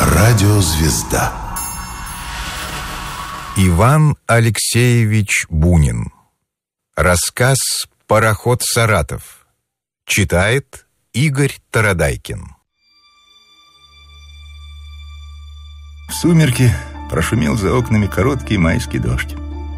Радиозвезда. Иван Алексеевич Бунин. Рассказ «Пароход Саратов». Читает Игорь Тарадайкин. В сумерки прошумел за окнами короткий майский дождь.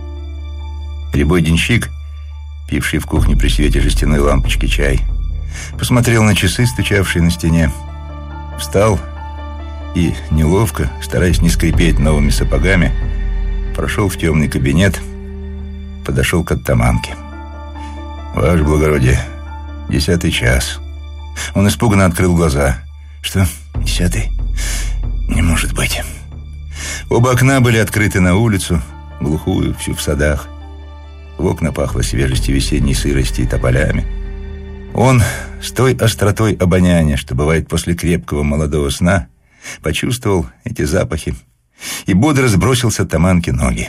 Рябой денщик, пивший в кухне при свете жестяной лампочки чай, посмотрел на часы, стучавшие на стене, встал и, неловко, стараясь не скрипеть новыми сапогами, прошел в темный кабинет, подошел к оттаманке. «Ваше благородие, 10-й час». Он испуганно открыл глаза. «Что? 10-й? Не может быть». Оба окна были открыты на улицу, глухую, всю в садах. В окна пахло свежестью весенней сырости и тополями. Он, с той остротой обоняния, что бывает после крепкого молодого сна, почувствовал эти запахи и бодро сбросил с оттаманки ноги.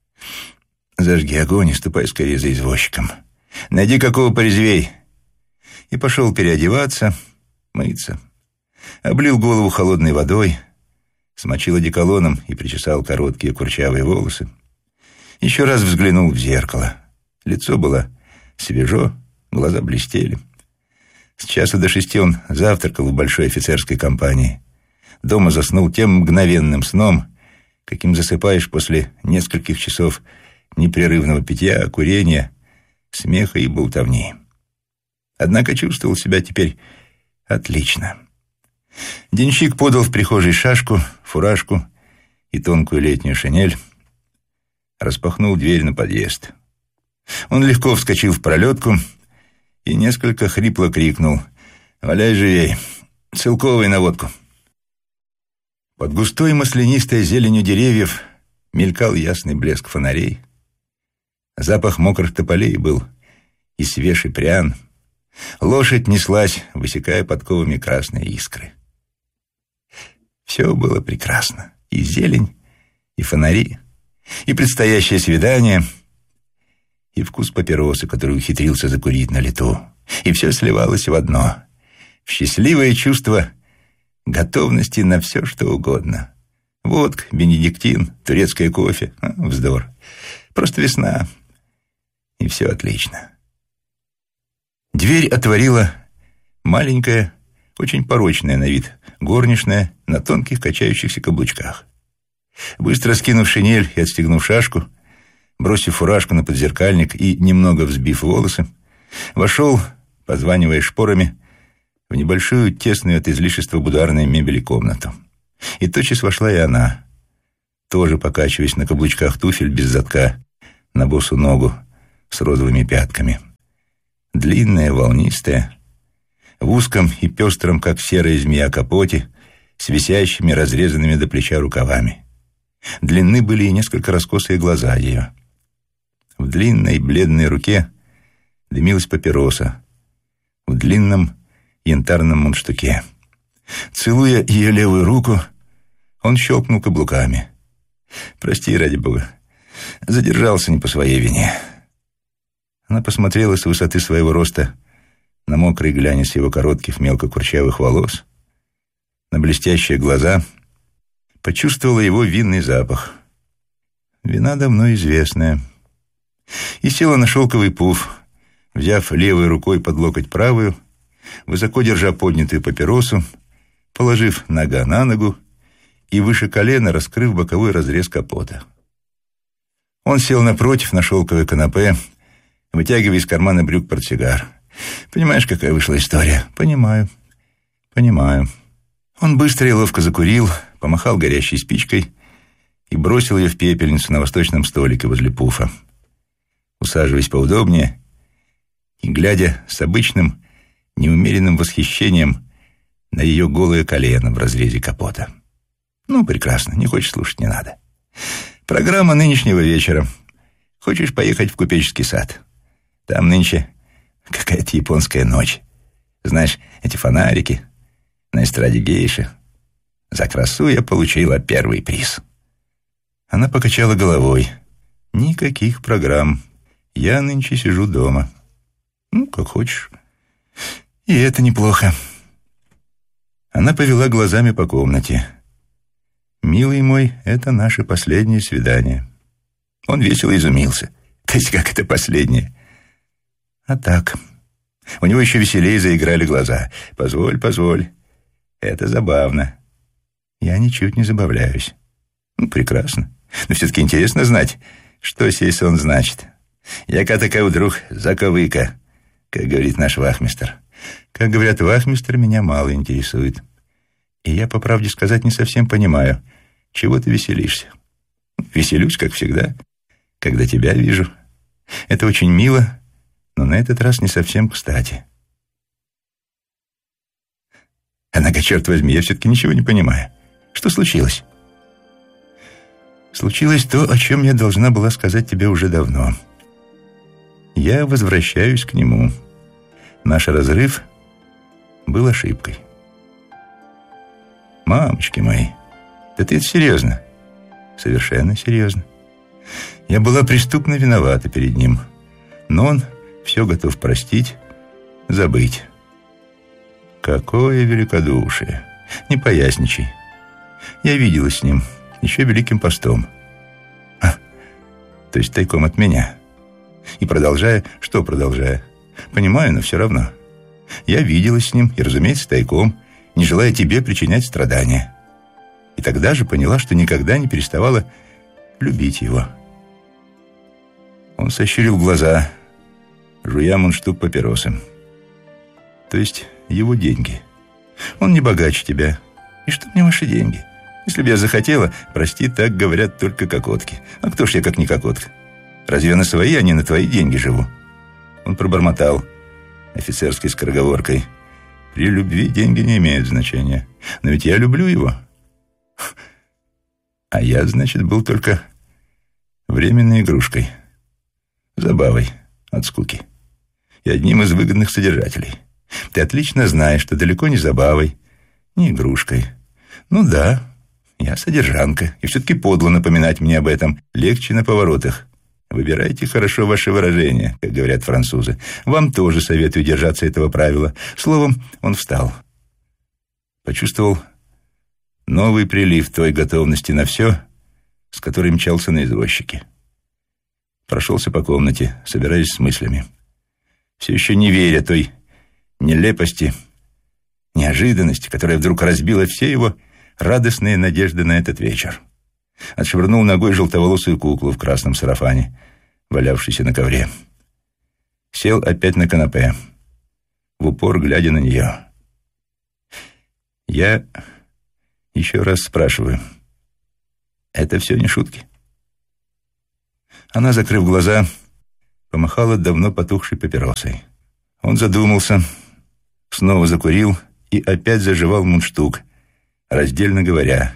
«Зажги огонь и ступай скорее за извозчиком. Найди какого порезвей». И пошел переодеваться, мыться. Облил голову холодной водой, смочил одеколоном и причесал короткие курчавые волосы. Еще раз взглянул в зеркало. Лицо было свежо, глаза блестели. С 5 до 6 он завтракал в большой офицерской компании. Дома заснул тем мгновенным сном, каким засыпаешь после нескольких часов непрерывного питья, курения, смеха и болтовни. Однако чувствовал себя теперь отлично. Денщик подал в прихожей шашку, фуражку и тонкую летнюю шинель, распахнул дверь на подъезд. Он легко вскочил в пролетку и несколько хрипло крикнул: «Валяй живей! Целковый на водку!» Под густой маслянистой зеленью деревьев мелькал ясный блеск фонарей. Запах мокрых тополей был и свеж, и прян. Лошадь неслась, высекая подковами красные искры. Все было прекрасно. И зелень, и фонари, и предстоящее свидание, и вкус папиросы, который ухитрился закурить на лету. И все сливалось в одно — в счастливое чувство готовности на все, что угодно. Водка, бенедиктин, турецкое кофе. Вздор. Просто весна. И все отлично. Дверь отворила маленькая, очень порочная на вид горничная на тонких качающихся каблучках. Быстро скинув шинель и отстегнув шашку, бросив фуражку на подзеркальник и немного взбив волосы, вошел, позванивая шпорами, в небольшую, тесную от излишества будуарной мебели комнату. И тотчас вошла и она, тоже покачиваясь на каблучках туфель без задка, на босу ногу с розовыми пятками. Длинная, волнистая, в узком и пестром, как серая змея, капоте, с висящими, разрезанными до плеча рукавами. Длинны были и несколько раскосые глаза ее. В длинной бледной руке дымилась папироса, в длинном янтарном мундштуке. Целуя ее левую руку, он щелкнул каблуками. «Прости, ради бога, задержался не по своей вине». Она посмотрела с высоты своего роста на мокрый глянец его коротких мелко-курчавых волос, на блестящие глаза, почувствовала его винный запах. Вина давно известная. И села на шелковый пуф, взяв левой рукой под локоть правую, высоко держа поднятую папиросу, положив нога на ногу и выше колена раскрыв боковой разрез капота. Он сел напротив на шелковое канапе, вытягивая из кармана брюк портсигар. «Понимаешь, какая вышла история?» «Понимаю, понимаю». Он быстро и ловко закурил, помахал горящей спичкой и бросил ее в пепельницу на восточном столике возле пуфа. Усаживаясь поудобнее и глядя с обычным, неумеренным восхищением на ее голое колено в разрезе капота. «Ну, прекрасно, не хочешь слушать, не надо. Программа нынешнего вечера. Хочешь поехать в купеческий сад? Там нынче какая-то японская ночь. Знаешь, эти фонарики, на эстраде гейши. За красу я получила первый приз». Она покачала головой. «Никаких программ. Я нынче сижу дома». «Ну, как хочешь. И это неплохо». Она повела глазами по комнате. «Милый мой, это наше последнее свидание». Он весело изумился. То есть как это последнее? А так. У него еще веселее заиграли глаза. «Позволь, позволь. Это забавно». Я ничуть не забавляюсь. Прекрасно. Но все-таки интересно знать, что сей сон значит. Яка такая вдруг заковыка, как говорит наш вахмистр. Как говорят вахмистр, меня мало интересует. И я, по правде сказать, не совсем понимаю, чего ты веселишься. Веселюсь, как всегда, когда тебя вижу. Это очень мило, но на этот раз не совсем кстати. Однако, черт возьми, я все-таки ничего не понимаю. Что случилось? Случилось то, о чем я должна была сказать тебе уже давно. Я возвращаюсь к нему. Наш разрыв был ошибкой. Мамочки мои, да ты это серьезно? Совершенно серьезно. Я была преступно виновата перед ним, но он все готов простить, забыть. Какое великодушие! Не поясничай. Я виделась с ним еще Великим постом. То есть тайком от меня. И продолжая, что продолжая? Понимаю, но все равно. Я виделась с ним, и, разумеется, тайком, не желая тебе причинять страдания. И тогда же поняла, что никогда не переставала любить его. Он сощурил глаза, жуя мундштук папиросы. То есть его деньги. Он не богаче тебя. И что мне ваши деньги? Если бы я захотела, прости, так говорят только кокотки. А кто ж я, как не кокотка? Разве я на свои, а не на твои деньги живу? Он пробормотал офицерской скороговоркой. При любви деньги не имеют значения. Но ведь я люблю его. А я, значит, был только временной игрушкой. Забавой от скуки. И одним из выгодных содержателей. Ты отлично знаешь, что далеко не забавой, не игрушкой. Ну да, я содержанка. И все-таки подло напоминать мне об этом. Легче на поворотах. Выбирайте хорошо ваши выражения, как говорят французы. Вам тоже советую держаться этого правила. Словом, он встал. Почувствовал новый прилив той готовности на все, с которой мчался на извозчике. Прошелся по комнате, собираясь с мыслями. Все еще не веря той нелепости, неожиданности, которая вдруг разбила все его радостные надежды на этот вечер. Отшвырнул ногой желтоволосую куклу в красном сарафане, валявшуюся на ковре. Сел опять на канапе, в упор глядя на нее. Я еще раз спрашиваю, это все не шутки? Она, закрыв глаза, помахала давно потухшей папиросой. Он задумался, снова закурил и опять заживал мундштук, раздельно говоря: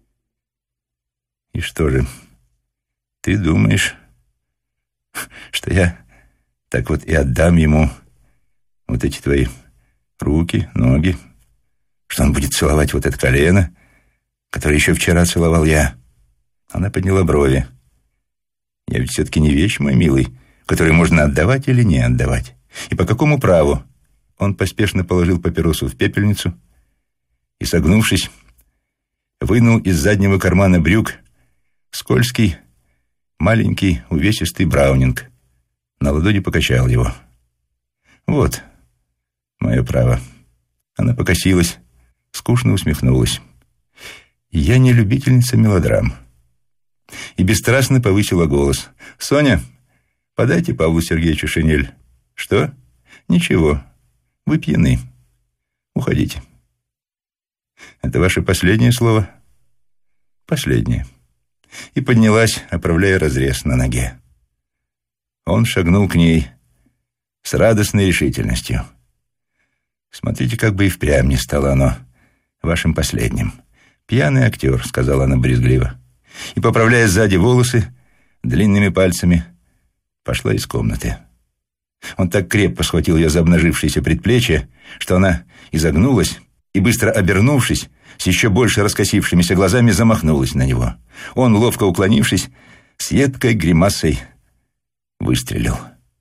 «И что же, ты думаешь, что я так вот и отдам ему вот эти твои руки, ноги, что он будет целовать вот это колено, которое еще вчера целовал я?» Она подняла брови. «Я ведь все-таки не вещь, мой милый, которую можно отдавать или не отдавать. И по какому праву?» Он поспешно положил папиросу в пепельницу и, согнувшись, вынул из заднего кармана брюк скользкий, маленький, увесистый браунинг. На ладони покачал его. «Вот мое право». Она покосилась, скучно усмехнулась. «Я не любительница мелодрам». И бесстрастно повысила голос. «Соня, подайте Павлу Сергеевичу шинель». «Что? Ничего. Вы пьяны. Уходите». «Это ваше последнее слово?» «Последнее». И поднялась, оправляя разрез на ноге. Он шагнул к ней с радостной решительностью. «Смотрите, как бы и впрямь не стало оно вашим последним. Пьяный актер», — сказала она брезгливо. И, поправляя сзади волосы, длинными пальцами пошла из комнаты. Он так крепко схватил ее за обнажившееся предплечье, что она изогнулась и, быстро обернувшись, с еще больше раскосившимися глазами замахнулась на него. Он, ловко уклонившись, с едкой гримасой выстрелил.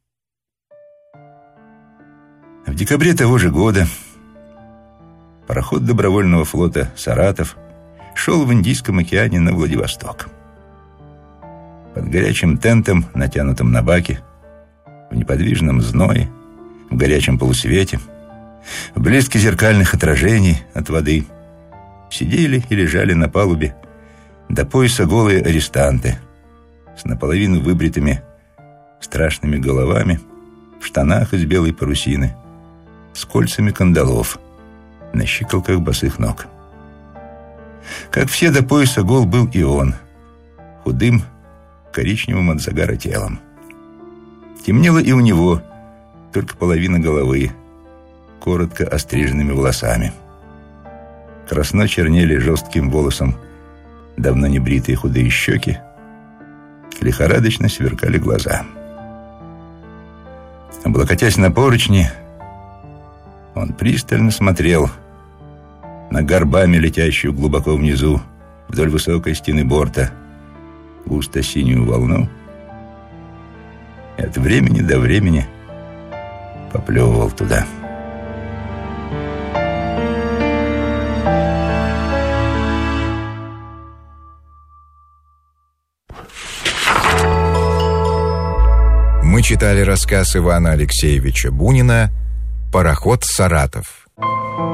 В декабре того же года пароход добровольного флота «Саратов» шел в Индийском океане на Владивосток. Под горячим тентом, натянутым на баке, в неподвижном зное, в горячем полусвете, в блеске зеркальных отражений от воды сидели и лежали на палубе до пояса голые арестанты с наполовину выбритыми страшными головами, в штанах из белой парусины, с кольцами кандалов на щиколках босых ног. Как все до пояса гол был и он, худым, коричневым от загара телом. Темнело и у него, только половина головы, коротко остриженными волосами. Красно чернели жестким волосом давно не бритые худые щеки, лихорадочно сверкали глаза. Облокотясь на поручни, он пристально смотрел на горбами летящую глубоко внизу, вдоль высокой стены борта, густо-синюю волну, и от времени до времени поплевывал туда. Мы читали рассказ Ивана Алексеевича Бунина «Пароход «Саратов».